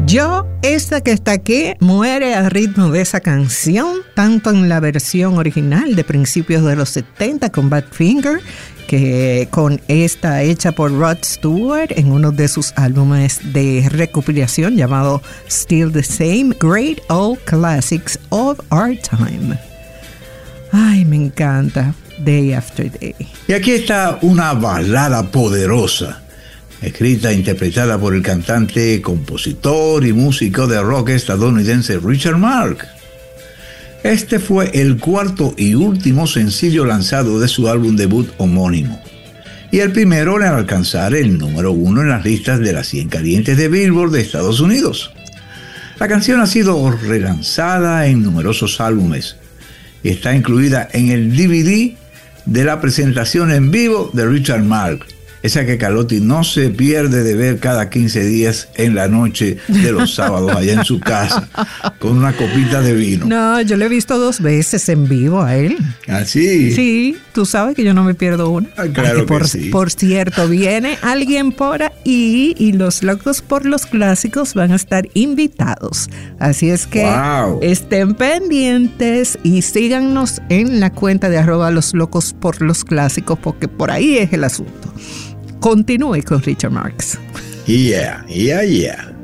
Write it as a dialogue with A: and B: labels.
A: Yo, esta que está aquí, muere al ritmo de esa canción, tanto en la versión original de principios de los 70 con Badfinger, que con esta hecha por Rod Stewart en uno de sus álbumes de recopilación llamado Still the Same, Great Old Classics of Our Time. Ay, me encanta. Day After Day.
B: Y aquí está una balada poderosa, escrita e interpretada por el cantante, compositor y músico de rock estadounidense Richard Marx. Este fue el cuarto y último sencillo lanzado de su álbum debut homónimo, y el primero en alcanzar el número 1 en las listas de las 100 calientes de Billboard de Estados Unidos. La canción ha sido relanzada en numerosos álbumes y está incluida en el DVD de la presentación en vivo de Richard Marx, esa que Carlotti no se pierde de ver cada 15 días en la noche de los sábados allá en su casa con una copita de vino.
A: No, yo lo he visto 2 veces en vivo a él.
B: ¿Ah, sí?
A: Sí, tú sabes que yo no me pierdo una.
B: Ah, claro que sí.
A: Por cierto, viene alguien por ahí y los locos por los clásicos van a estar invitados. Así es que estén pendientes y síganos en la cuenta de @loslocos_por_los_clásicos, porque por ahí es el asunto. Continúe con Richard Marx.
B: Yeah.